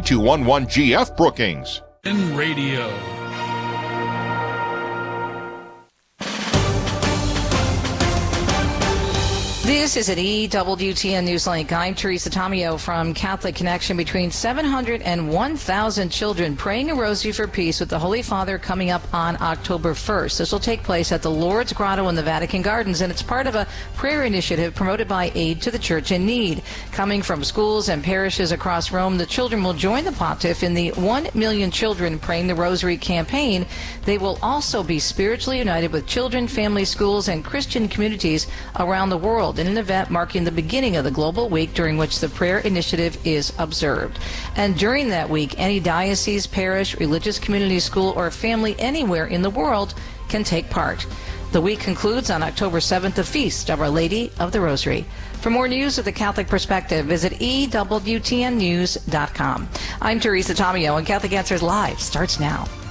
3211GF Brookings. In radio. This is an EWTN Newslink. I'm Teresa Tomeo from Catholic Connection. Between 700 and 1,000 children praying a rosary for peace with the Holy Father coming up on October 1st. This will take place at the Lourdes Grotto in the Vatican Gardens, and it's part of a prayer initiative promoted by Aid to the Church in Need. Coming from schools and parishes across Rome, the children will join the Pontiff in the 1 Million Children Praying the Rosary campaign. They will also be spiritually united with children, families, schools, and Christian communities around the world in an event marking the beginning of the Global Week during which the prayer initiative is observed. And during that week, any diocese, parish, religious community, school, or family anywhere in the world can take part. The week concludes on October 7th, the Feast of Our Lady of the Rosary. For more news of the Catholic Perspective, visit EWTNnews.com. I'm Teresa Tomeo, and Catholic Answers Live starts now.